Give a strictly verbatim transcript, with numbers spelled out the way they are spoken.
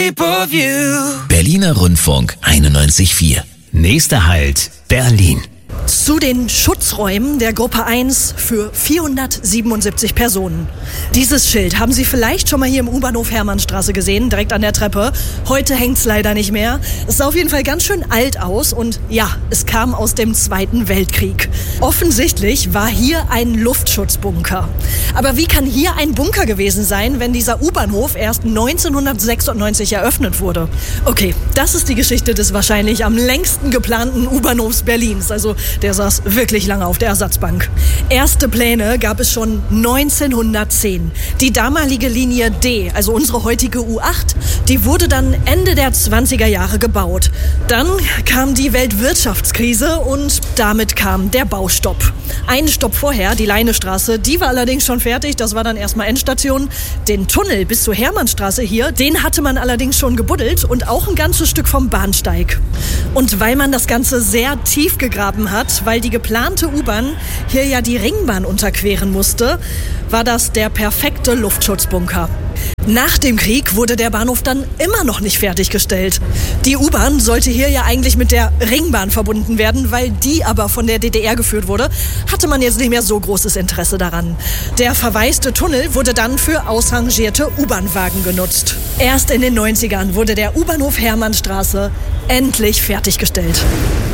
Berliner Rundfunk einundneunzig Komma vier. Nächster Halt, Berlin. Zu den Schutzräumen der Gruppe eins für vierhundertsiebenundsiebzig Personen. Dieses Schild haben Sie vielleicht schon mal hier im U-Bahnhof Hermannstraße gesehen, direkt an der Treppe. Heute hängt's leider nicht mehr. Es sah auf jeden Fall ganz schön alt aus und ja, es kam aus dem Zweiten Weltkrieg. Offensichtlich war hier ein Luftschutzbunker. Aber wie kann hier ein Bunker gewesen sein, wenn dieser U-Bahnhof erst neunzehnhundertsechsundneunzig eröffnet wurde? Okay, das ist die Geschichte des wahrscheinlich am längsten geplanten U-Bahnhofs Berlins. Also der saß wirklich lange auf der Ersatzbank. Erste Pläne gab es schon neunzehnhundertzehn. Die damalige Linie D, also unsere heutige U acht, die wurde dann Ende der zwanziger Jahre gebaut. Dann kam die Weltwirtschaftskrise und damit kam der Baustopp. Einen Stopp vorher, die Leinestraße, die war allerdings schon fertig. Das war dann erstmal Endstation. Den Tunnel bis zur Hermannstraße hier, den hatte man allerdings schon gebuddelt und auch ein ganzes Stück vom Bahnsteig. Und weil man das Ganze sehr tief gegraben hat, weil die geplante U-Bahn hier ja die Ringbahn unterqueren musste, war das der perfekte Luftschutzbunker. Nach dem Krieg wurde der Bahnhof dann immer noch nicht fertiggestellt. Die U-Bahn sollte hier ja eigentlich mit der Ringbahn verbunden werden, weil die aber von der D D R geführt wurde, hatte man jetzt nicht mehr so großes Interesse daran. Der verwaiste Tunnel wurde dann für ausrangierte U-Bahn-Wagen genutzt. Erst in den neunzigern wurde der U-Bahnhof Hermannstraße endlich fertiggestellt.